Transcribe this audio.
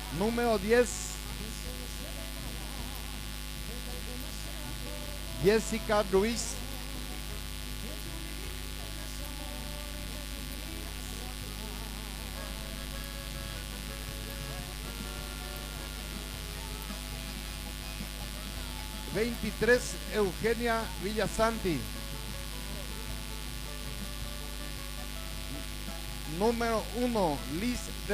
Número 10, Jessica Ruiz. (23) Eugenia Villasanti. Número 1, Liz